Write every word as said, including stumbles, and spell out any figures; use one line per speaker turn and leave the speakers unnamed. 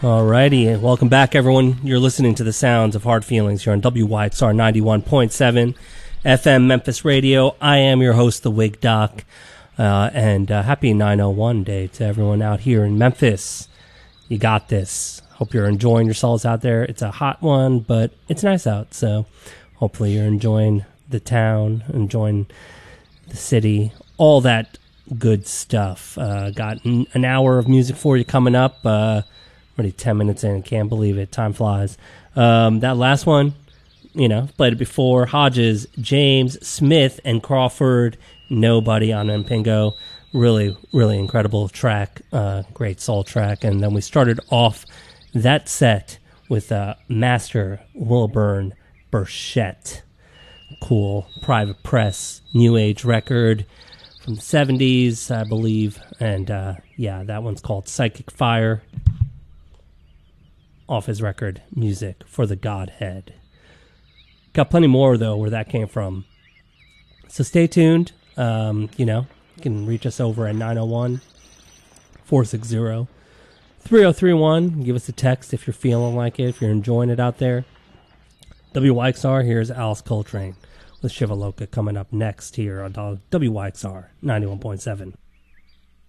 Alrighty, welcome back, everyone. You're listening to the sounds of Hard Feelings here on W Y X R ninety-one point seven F M Memphis Radio. I am your host, The Wig Doc, uh, and uh, happy nine oh one day to everyone out here in Memphis. You got this. Hope you're enjoying yourselves out there. It's a hot one, but it's nice out, so hopefully you're enjoying the town, enjoying the city, all that good stuff. Uh, got n- an hour of music for you coming up. Uh, already ten minutes in. Can't believe it. Time flies. Um, that last one, you know, played it before. Hodges, James, Smith, and Crawford. Nobody on Mpingo. Really, really incredible track. Uh, great soul track. And then we started off that set with uh, Master Wilburn Burchett. Cool Private Press New Age record from the seventies, I believe. And uh, yeah, that one's called Psychic Fire, off his record Music for the Godhead. Got plenty more, though, where that came from. So stay tuned. Um, you know, you can reach us over at nine oh one, four six zero, three oh three one. Give us a text if you're feeling like it, if you're enjoying it out there. W Y X R, here's Alice Coltrane with Shiva Loca coming up next here on W Y X R ninety-one point seven.